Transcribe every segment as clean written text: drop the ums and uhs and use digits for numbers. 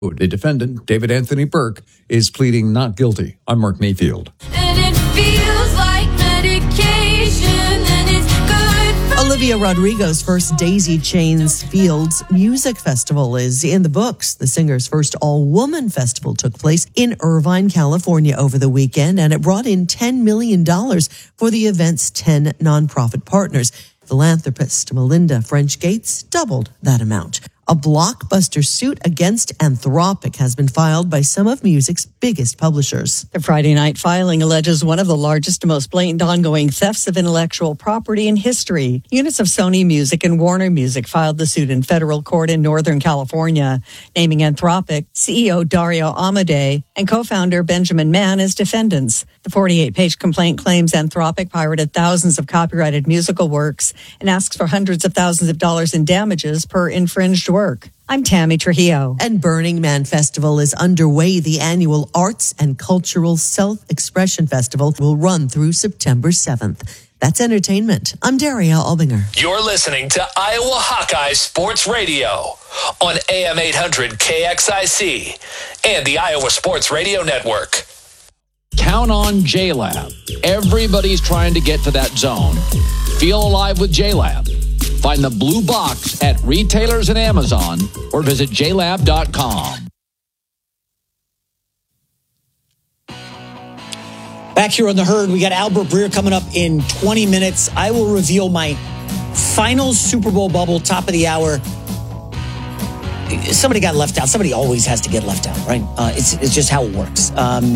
The defendant, David Anthony Burke, is pleading not guilty. I'm Mark Mayfield. And it feels like medication, and it's good for Olivia Rodrigo's first Daisy Chains Fields Music Festival is in the books. The singer's first all-woman festival took place in Irvine, California over the weekend, and it brought in $10 million for the event's 10 nonprofit partners. Philanthropist Melinda French Gates doubled that amount. A blockbuster suit against Anthropic has been filed by some of music's biggest publishers. The Friday night filing alleges one of the largest and most blatant ongoing thefts of intellectual property in history. Units of Sony Music and Warner Music filed the suit in federal court in Northern California, naming Anthropic, CEO Dario Amodei, and co-founder Benjamin Mann as defendants. The 48-page complaint claims Anthropic pirated thousands of copyrighted musical works and asks for hundreds of thousands of dollars in damages per infringed work. I'm Tammy Trujillo. And Burning Man Festival is underway. The annual Arts and Cultural Self-Expression Festival will run through September 7th. That's entertainment. I'm Daria Albinger. You're listening to Iowa Hawkeye Sports Radio on AM 800 KXIC and the Iowa Sports Radio Network. Count on JLab. Everybody's trying to get to that zone. Feel alive with JLab. Find the blue box at retailers and Amazon or visit jlab.com. Back here on The Herd, we got Albert Breer coming up in 20 minutes. I will reveal my final Super Bowl bubble, top of the hour. Somebody got left out. Somebody always has to get left out, right? It's just how it works.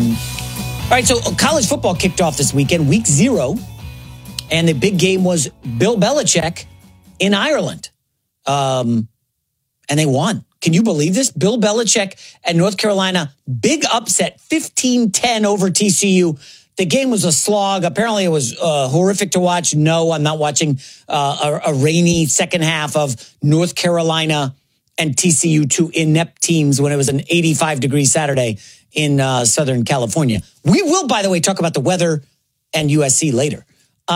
All right, so college football kicked off this weekend, week 0, and the big game was Bill Belichick in Ireland. And they won. Can you believe this? Bill Belichick and North Carolina, big upset, 15-10 over TCU. The game was a slog. Apparently it was horrific to watch. No, I'm not watching a rainy second half of North Carolina and TCU, two inept teams, when it was an 85-degree Saturday in Southern California. We will, by the way, talk about the weather and USC later.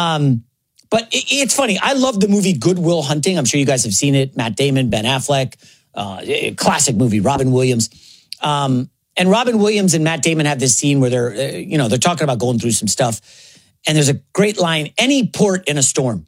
But it's funny. I love the movie Good Will Hunting. I'm sure you guys have seen it. Matt Damon, Ben Affleck, classic movie. Robin Williams, and Robin Williams and Matt Damon have this scene where they're talking about going through some stuff, and there's a great line: "Any port in a storm."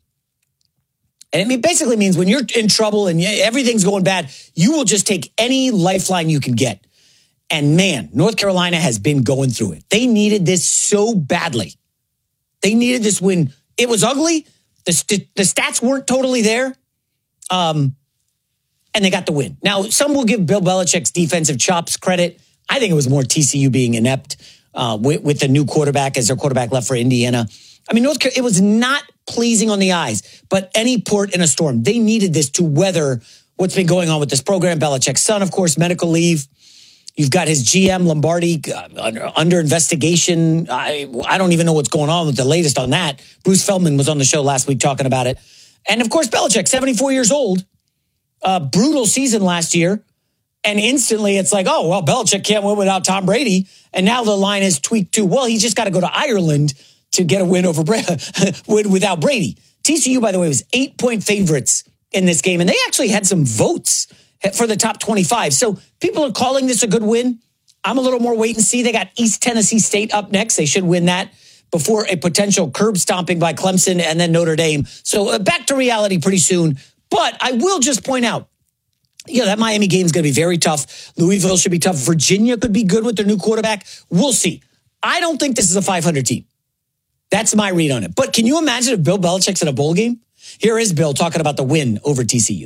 And it basically means when you're in trouble and everything's going bad, you will just take any lifeline you can get. And man, North Carolina has been going through it. They needed this so badly. They needed this win. It was ugly. The stats weren't totally there. And they got the win. Now, some will give Bill Belichick's defensive chops credit. I think it was more TCU being inept with the new quarterback as their quarterback left for Indiana. I mean, it was not pleasing on the eyes, but any port in a storm. They needed this to weather what's been going on with this program. Belichick's son, of course, medical leave. You've got his GM, Lombardi, under investigation. I don't even know what's going on with the latest on that. Bruce Feldman was on the show last week talking about it. And, of course, Belichick, 74 years old. Brutal season last year. And instantly it's like, oh, well, Belichick can't win without Tom Brady. And now the line is tweaked to, well, he's just got to go to Ireland to get a win over without Brady. TCU, by the way, was 8-point favorites in this game. And they actually had some votes for the top 25. So people are calling this a good win. I'm a little more wait and see. They got East Tennessee State up next. They should win that before a potential curb stomping by Clemson and then Notre Dame. So back to reality pretty soon. But I will just point out, that Miami game is going to be very tough. Louisville should be tough. Virginia could be good with their new quarterback. We'll see. I don't think this is a 500 team. That's my read on it. But can you imagine if Bill Belichick's in a bowl game? Here is Bill talking about the win over TCU.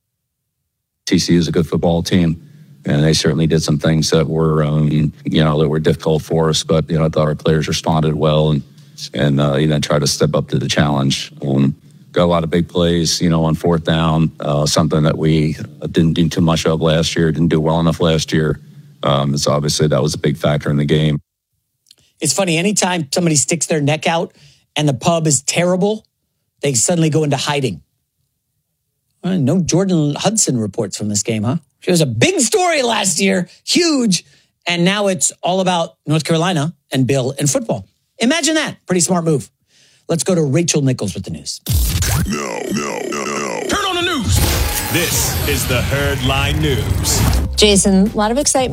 TCU is a good football team, and they certainly did some things that were, that were difficult for us. But I thought our players responded well and tried to step up to the challenge. Got a lot of big plays, on fourth down. Something that we didn't do too much of last year. Didn't do well enough last year. So obviously that was a big factor in the game. It's funny. Anytime somebody sticks their neck out and the pub is terrible, they suddenly go into hiding. No Jordan Hudson reports from this game, huh? She was a big story last year, huge, and now it's all about North Carolina and Bill and football. Imagine that. Pretty smart move. Let's go to Rachel Nichols with the news. No. Turn on the news. This is the Herd Line News. Jason, a lot of excitement